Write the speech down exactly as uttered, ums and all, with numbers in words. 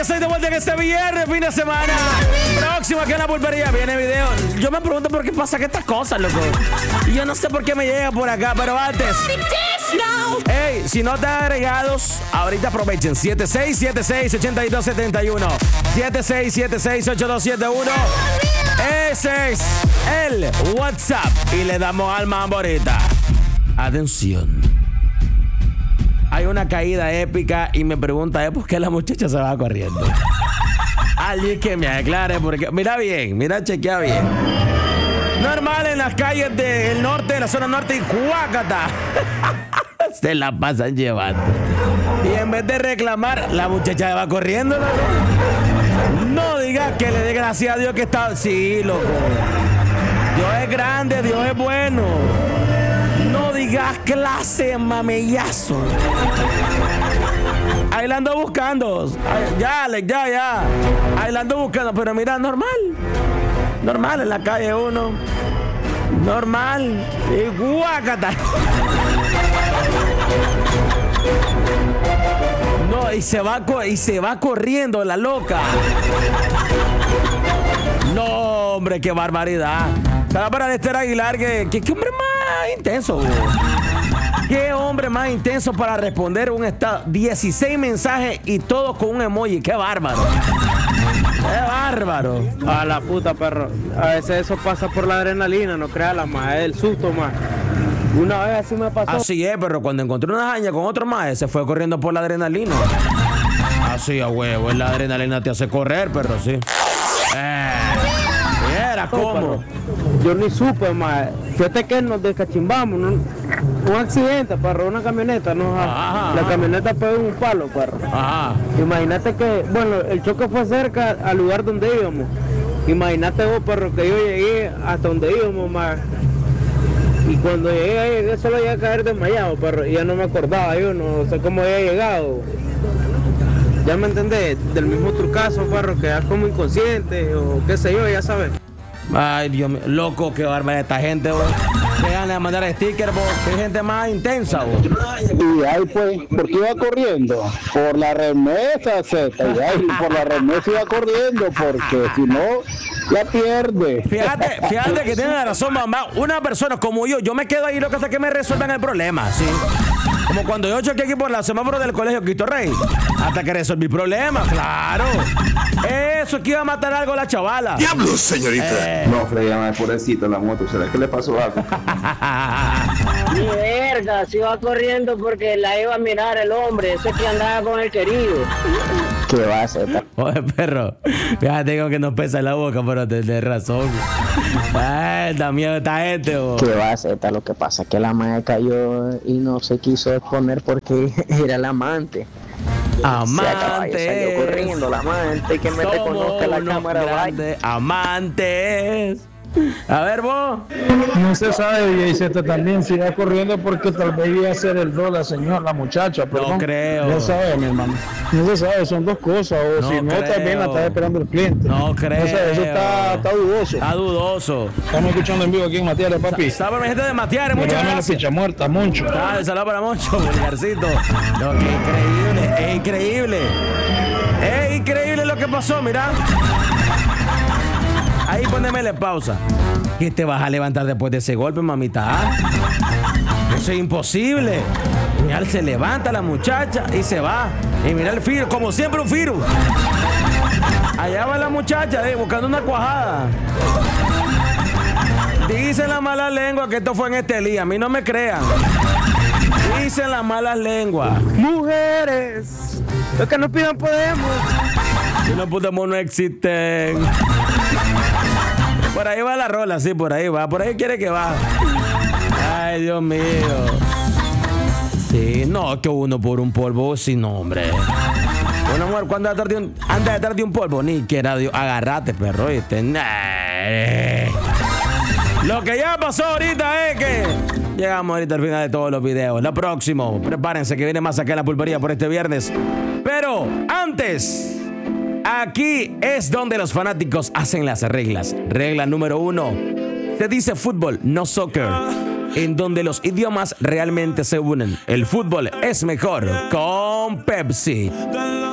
seis de vuelta en este viernes, fin de semana. Próximo aquí en la pulpería viene video. Yo me pregunto por qué pasa que estas cosas, loco. Y yo no sé por qué me llega por acá, pero antes. Hey, si no están agregados, ahorita aprovechen. siete seis siete seis, ocho dos siete uno. siete seis siete seis, ocho dos siete uno. Ese es el WhatsApp. Y le damos al mambo ahorita. Atención. Hay una caída épica y me pregunta ¿eh, por qué la muchacha se va corriendo? Alguien que me aclare porque... Mira bien, mira, chequea bien. Normal en las calles del norte, de la zona norte y Cuácata. Se la pasan llevando. Y en vez de reclamar, la muchacha se va corriendo, loco. No digas que le dé gracias a Dios que está... Sí, loco. Dios es grande, Dios es bueno. No digas clase, mamellazo. Ahí la ando buscando. Ay, ya, Alex, ya, ya. Ahí la ando buscando. Pero mira, normal. Normal en la calle uno. Normal. Y guácata. No, y se va y se va corriendo la loca. No, hombre, qué barbaridad. Para para Lester Aguilar, que, que, que hombre más intenso, bro. Qué hombre más intenso para responder un estado. dieciséis mensajes y todos con un emoji. Qué bárbaro. Qué bárbaro. A la puta, perro. A veces eso pasa por la adrenalina, no creas la más, es el susto más. Una vez así me pasó. Así es, pero cuando encontré una haña con otro más, se fue corriendo por la adrenalina. Así a huevo, la adrenalina te hace correr, pero sí. Eh, era cómo. Yo ni supe más. Fíjate que nos descachimbamos, ¿no? Un accidente, perro, una camioneta, ¿no? Ajá, la ajá. camioneta pegó en un palo, perro. Ajá. Imagínate que, bueno, el choque fue cerca al lugar donde íbamos. Imagínate vos, perro, que yo llegué hasta donde íbamos, más. Y cuando llegué ahí, yo solo iba a caer desmayado, perro, y ya no me acordaba, yo no sé cómo había llegado. Ya me entendés, del mismo trucazo, perro, que ya como inconsciente, o qué sé yo, ya sabes. Ay, Dios mío, loco, qué bárbara esta gente, vos. Dejan de mandar stickers, vos. Qué gente más intensa, vos. Y ahí pues, ¿por qué iba corriendo? Por la remesa, Z. Y ahí por la remesa iba corriendo, porque si no, la pierde. Fíjate, fíjate que tiene la razón, mamá. Una persona como yo, yo me quedo ahí lo que hasta que me resuelvan el problema, ¿sí? Como cuando yo choqué aquí por la semáforo del colegio Cristo Rey. Hasta que resolví el problema, claro. Eso es que iba a matar algo a la chavala. ¡Diablos, señorita! Eh. No, Freddy, pobrecito la moto. ¿Será que le pasó algo? Ni verga, se iba corriendo porque la iba a mirar el hombre. Ese que andaba con el querido. ¿Qué va a hacer? Oye, perro, fíjate como que nos pesa la boca, pero tenés razón. Ay, da miedo esta gente, bo. ¿Qué va a hacer? Lo que pasa es que la madre cayó y no se quiso exponer porque era el amante. Amante. Salió corriendo la amante, que me reconozca la cámara. Grandes amantes. A ver, vos. No se sabe, D J Z también si va corriendo porque tal vez iba a ser el rol la señora, la muchacha, perdón. No creo. No se sabe, mi hermano. No se sabe, son dos cosas. O no si no, creo. también la está esperando el cliente. No creo. O sea, eso está, está dudoso. Está dudoso. Estamos escuchando en vivo aquí en Matiare, papi. Está para mi gente de Matiare, muchas gracias. Picha muerta, Moncho. Ah, el saludo para Moncho, Vulgarcito. No, qué increíble, es increíble. Es increíble lo que pasó, mira. Ahí ponémele pausa. ¿Qué te vas a levantar después de ese golpe, mamita? ¿Ah? Eso es imposible. Mira, se levanta la muchacha y se va. Y mira el firo, como siempre un firo. Allá va la muchacha, eh, buscando una cuajada. Dicen las malas lenguas que esto fue en Estelí. A mí no me crean. Dicen las malas lenguas. Mujeres, lo que nos pidan podemos. Si no podemos, no existen. Por ahí va la rola, sí, por ahí va. Por ahí quiere que va. Ay, Dios mío. Sí, no, que uno por un polvo sin nombre. Una mujer cuando anda detrás de un, anda detrás de un polvo, ni quiera Dios, agárrate, perro, ¿viste? Nah. Lo que ya pasó ahorita es que llegamos ahorita al final de todos los videos. Lo próximo, prepárense que viene más acá en la pulpería por este viernes. Pero antes, aquí es donde los fanáticos hacen las reglas. Regla número uno. Se dice fútbol, no soccer. En donde los idiomas realmente se unen. El fútbol es mejor con Pepsi.